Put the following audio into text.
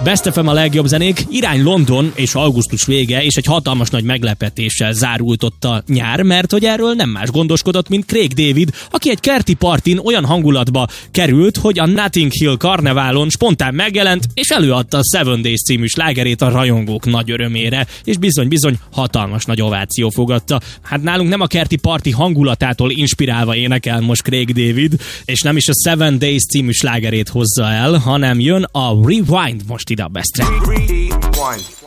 Best FM a legjobb zenék, irány London és augusztus vége, és egy hatalmas nagy meglepetéssel zárult ott a nyár, mert hogy erről nem más gondoskodott, mint Craig David, aki egy kerti partin olyan hangulatba került, hogy a Notting Hill karneválon spontán megjelent, és előadta a Seven Days című slágerét a rajongók nagy örömére, és bizony hatalmas nagy ováció fogadta. Hát nálunk nem a kerti parti hangulatától inspirálva énekel most Craig David, és nem is a Seven Days című slágerét hozza el, hanem jön a Rewind most ide a Bestre. Rewind.